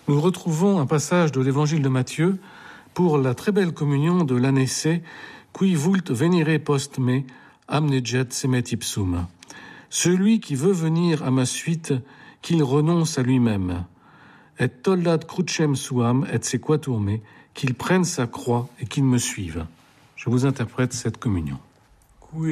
Nous retrouvons un passage de l'évangile de Matthieu pour la très belle communion de l'année C, qui vult venire post me, amneget semet ipsum. Celui qui veut venir à ma suite, qu'il renonce à lui-même. Et tollat crucem suam et sequatur me, qu'il prenne sa croix et qu'il me suive. Je vous interprète cette communion.